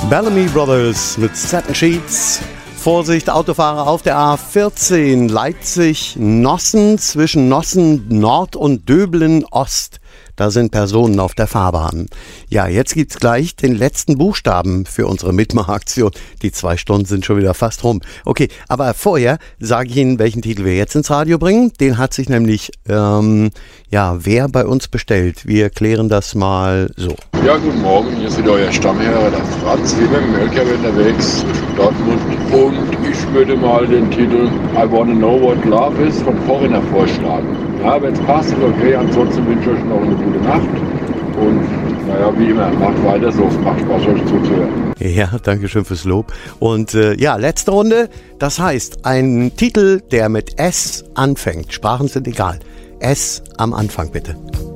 Bellamy Brothers mit Satin Sheets. Vorsicht, Autofahrer auf der A14 Leipzig-Nossen zwischen Nossen Nord und Döbeln Ost. Da sind Personen auf der Fahrbahn. Ja, jetzt gibt's gleich den letzten Buchstaben für unsere Mitmachaktion. Die 2 Stunden sind schon wieder fast rum. Okay, aber vorher sage ich Ihnen, welchen Titel wir jetzt ins Radio bringen. Den hat sich nämlich, wer bei uns bestellt. Wir klären das mal so. Ja, guten Morgen, hier sind euer Stammhörer, der Franz, wie beim Melker unterwegs zwischen Dortmund. Und ich würde mal den Titel I Wanna Know What Love Is von Foreigner vorschlagen. Ja, wenn es passt, ist okay, ansonsten wünsche ich euch noch eine gute Nacht. Und naja, wie immer, macht weiter so, macht Spaß, euch zuzuhören. Ja, danke schön fürs Lob. Und letzte Runde, das heißt, ein Titel, der mit S anfängt. Sprachen sind egal. S am Anfang bitte.